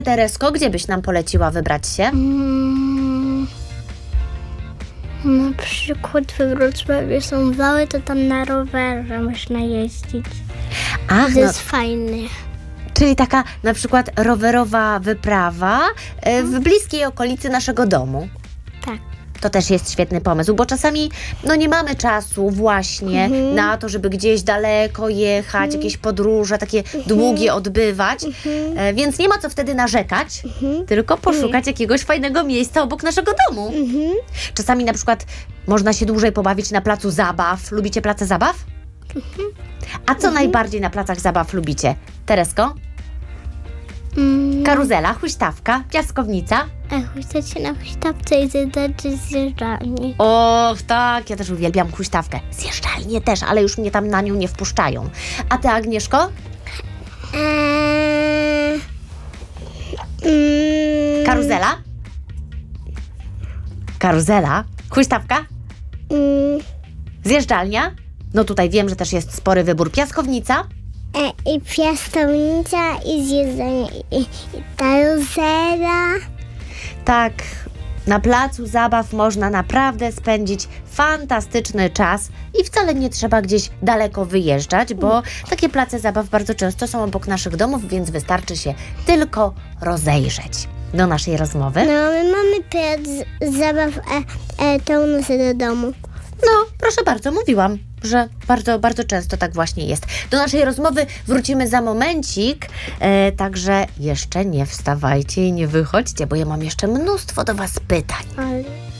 Teresko, gdzie byś nam poleciła wybrać się? Na przykład we Wrocławiu są wały, to tam na rowerze można jeździć. Ach, To no, jest fajne. czyli taka na przykład rowerowa wyprawa w bliskiej okolicy naszego domu. Tak. To też jest świetny pomysł, bo czasami nie mamy czasu właśnie na to, żeby gdzieś daleko jechać, jakieś podróże takie długie odbywać, więc nie ma co wtedy narzekać, tylko poszukać jakiegoś fajnego miejsca obok naszego domu. Czasami na przykład można się dłużej pobawić na placu zabaw. Lubicie place zabaw? A co najbardziej na placach zabaw lubicie? Teresko? Karuzela, huśtawka, piaskownica? Chcecie na huśtawce i zjeżdżać zjeżdżalni. Och, tak, ja też uwielbiam huśtawkę. Zjeżdżalnię też, ale już mnie tam na nią nie wpuszczają. A ty, Agnieszko? Karuzela? Karuzela? Huśtawka? Zjeżdżalnia? No tutaj wiem, że też jest spory wybór. Piaskownica? I piaskownica, i zjeżdżanie, i karuzela. Tak, na placu zabaw można naprawdę spędzić fantastyczny czas i wcale nie trzeba gdzieś daleko wyjeżdżać, bo takie place zabaw bardzo często są obok naszych domów, więc wystarczy się tylko rozejrzeć. Do naszej rozmowy. No, my mamy plac zabaw, to u nas do domu. No, proszę bardzo, mówiłam, że bardzo, bardzo często tak właśnie jest. Do naszej rozmowy wrócimy za momencik, także jeszcze nie wstawajcie i nie wychodźcie, bo ja mam jeszcze mnóstwo do Was pytań. Ale...